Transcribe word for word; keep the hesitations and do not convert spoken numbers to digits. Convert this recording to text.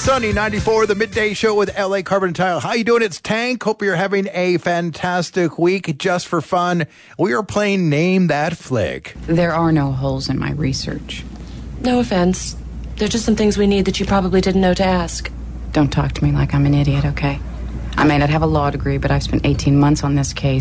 Sunny ninety-four, the midday show with L A Carbon and Tile. How you doing? It's Tank. Hope you're having a fantastic week. Just for fun, we are playing Name That Flick. There are no holes in my research. No offense. There's just some things we need that you probably didn't know to ask. Don't talk to me like I'm an idiot, okay? I may not have a law degree, but I've spent eighteen months on this case.